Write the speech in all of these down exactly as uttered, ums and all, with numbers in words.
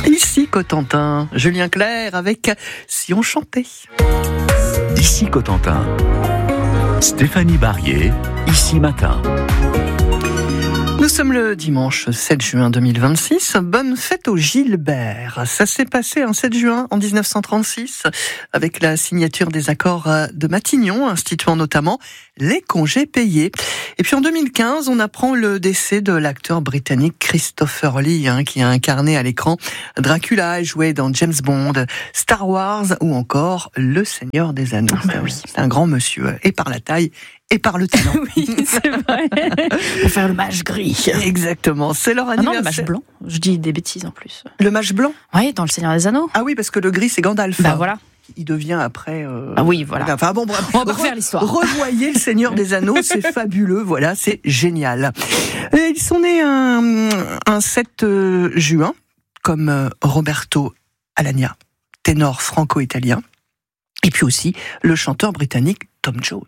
Ici Cotentin, Julien Clerc avec Si on chantait. Ici Cotentin, Stéphanie Barrier, Ici Matin. Nous sommes le dimanche sept juin deux mille vingt-six. Bonne fête au Gilbert. Ça s'est passé un sept juin en dix-neuf cent trente-six avec la signature des accords de Matignon, instituant notamment les congés payés. Et puis en deux mille quinze, on apprend le décès de l'acteur britannique Christopher Lee, hein, qui a incarné à l'écran Dracula et joué dans James Bond, Star Wars ou encore Le Seigneur des Anneaux. Ah bah oui. C'est un grand monsieur, et par la taille et par le talent. Oui, c'est vrai. Pour faire le mage gris. Exactement, c'est leur Ah anniversaire. non, le mage blanc. Je dis des bêtises en plus. Le mage blanc. Oui, dans Le Seigneur des Anneaux. Ah oui, parce que le gris, c'est Gandalf. Bah voilà. Il devient après... Euh... Ah oui, voilà. Enfin bon, bref. On va refaire l'histoire. Revoyez Le Seigneur des Anneaux, c'est fabuleux, voilà, c'est génial. Et ils sont nés un, un sept juin, comme Roberto Alagna, ténor franco-italien, et puis aussi le chanteur britannique Tom Jones.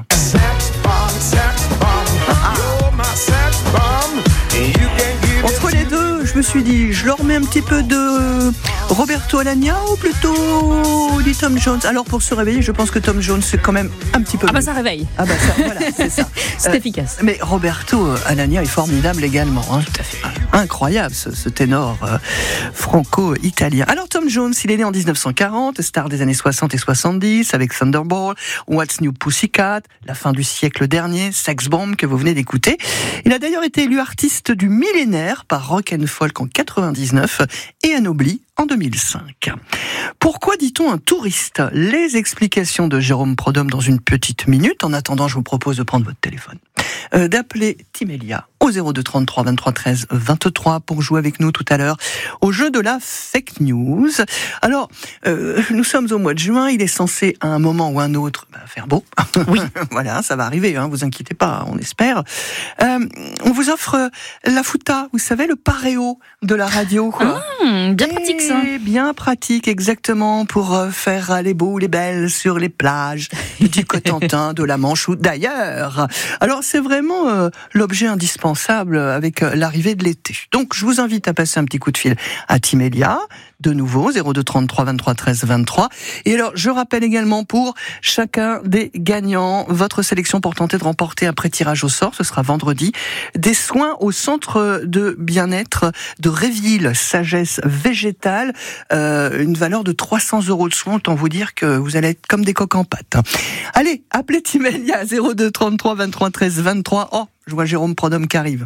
Entre les deux, je me suis dit, je leur mets un petit peu de Roberto Alagna ou plutôt du Tom Jones. Alors pour se réveiller, je pense que Tom Jones c'est quand même un petit peu Ah bah mieux. ça réveille. Ah bah ça, voilà, c'est ça. C'est Euh, efficace. Mais Roberto Alagna est formidable également. Hein. Tout à fait. Incroyable ce, ce ténor euh, franco-italien. Alors Tom Jones, il est né en dix-neuf cent quarante, star des années soixante et soixante-dix avec Thunderball, What's New Pussycat, La fin du siècle dernier, Sex Bomb que vous venez d'écouter. Il a d'ailleurs été élu artiste du millénaire par Rock and Folk en quatre-vingt-dix-neuf et anobli en deux mille cinq. Pourquoi dit-on un touriste ? Les explications de Jérôme Prodhomme dans une petite minute. En attendant, je vous propose de prendre votre téléphone, euh, d'appeler Timélia au zéro deux trente-trois vingt-trois treize vingt-trois pour jouer avec nous tout à l'heure au jeu de la fake news. Alors, euh, nous sommes au mois de juin, il est censé à un moment ou un autre bah, faire beau. Oui. Voilà, ça va arriver, hein, vous inquiétez pas, on espère. Euh, on vous offre la fouta, vous savez, le paréo de la radio. Mmh, bien pratique ça. Et bien pratique, exactement, pour faire les beaux, les belles sur les plages du Cotentin, de la Manche ou d'ailleurs. Alors c'est vraiment euh, l'objet indispensable avec l'arrivée de l'été. Donc je vous invite à passer un petit coup de fil à Timélia, de nouveau, zéro deux trente-trois vingt-trois treize vingt-trois. Et alors je rappelle également pour chacun des gagnants, votre sélection pour tenter de remporter après tirage au sort, ce sera vendredi, des soins au centre de bien-être de Réville, sagesse végétale, euh, une valeur de trois cents euros de soins, autant vous dire que vous allez être comme des coques en pâte. Allez, appelez Timélia, zéro deux trente-trois vingt-trois treize vingt-trois. Oh, je vois Jérôme Prodhomme qui arrive.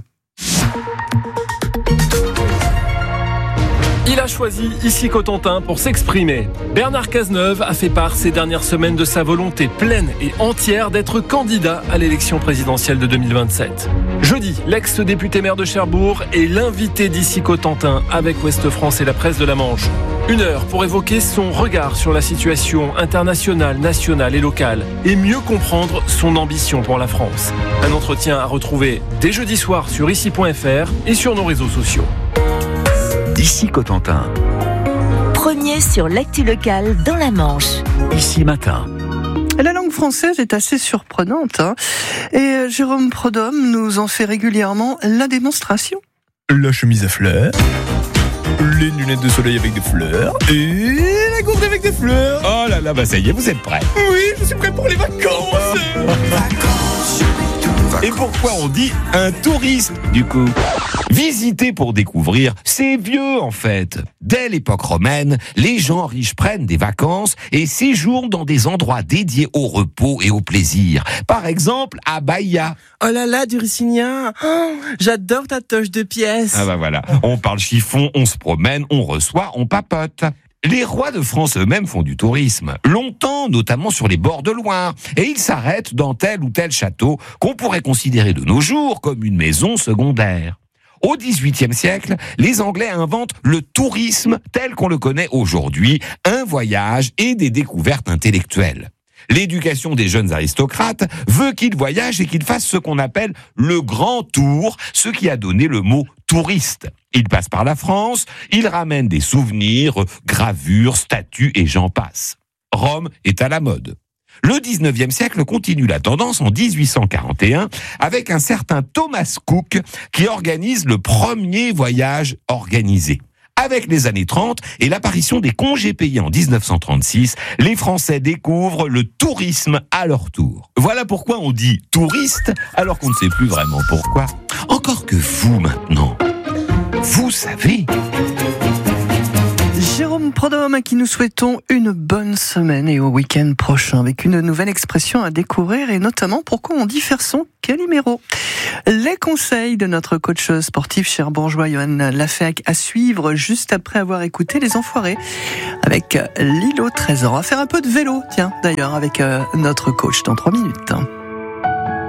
Il a choisi Ici Cotentin pour s'exprimer. Bernard Cazeneuve a fait part ces dernières semaines de sa volonté pleine et entière d'être candidat à l'élection présidentielle de deux mille vingt-sept. Jeudi, l'ex-député maire de Cherbourg est l'invité d'Ici Cotentin avec Ouest France et la presse de la Manche. Une heure pour évoquer son regard sur la situation internationale, nationale et locale et mieux comprendre son ambition pour la France. Un entretien à retrouver dès jeudi soir sur ici point f r et sur nos réseaux sociaux. Ici Cotentin, Premier sur l'actu locale dans la Manche. Ici Matin. La langue française est assez surprenante, hein, et Jérôme Prodhomme nous en fait régulièrement la démonstration. La chemise à fleurs, les lunettes de soleil avec des fleurs et la gourde avec des fleurs. Oh là là, bah ça y est, vous êtes prêts? Oui, je suis prêt pour les vacances. Et pourquoi on dit un touriste, du coup? Visiter pour découvrir, c'est vieux en fait. Dès l'époque romaine, les gens riches prennent des vacances et séjournent dans des endroits dédiés au repos et au plaisir. Par exemple, à Bahia. Oh là là, du Russignan, oh, j'adore ta toche de pièces. Ah bah voilà, on parle chiffon, on se promène, on reçoit, on papote. Les rois de France eux-mêmes font du tourisme, longtemps, notamment sur les bords de Loire, et ils s'arrêtent dans tel ou tel château qu'on pourrait considérer de nos jours comme une maison secondaire. Au dix-huitième siècle, les Anglais inventent le tourisme tel qu'on le connaît aujourd'hui, un voyage et des découvertes intellectuelles. L'éducation des jeunes aristocrates veut qu'ils voyagent et qu'ils fassent ce qu'on appelle le grand tour, ce qui a donné le mot touriste. Ils passent par la France, ils ramènent des souvenirs, gravures, statues et j'en passe. Rome est à la mode. Le dix-neuvième siècle continue la tendance en dix-huit cent quarante et un avec un certain Thomas Cook qui organise le premier voyage organisé. Avec les années trente et l'apparition des congés payés en dix-neuf cent trente-six, les Français découvrent le tourisme à leur tour. Voilà pourquoi on dit touriste, alors qu'on ne sait plus vraiment pourquoi. Encore que vous, maintenant, vous savez... Jérôme Prodhomme, à qui nous souhaitons une bonne semaine et au week-end prochain avec une nouvelle expression à découvrir et notamment pourquoi on dit faire son Calimero. Les conseils de notre coach sportif cher bourgeois Johan Lafayette à suivre juste après avoir écouté Les Enfoirés avec l'île au trésor. On va faire un peu de vélo, tiens, d'ailleurs, avec notre coach dans trois minutes.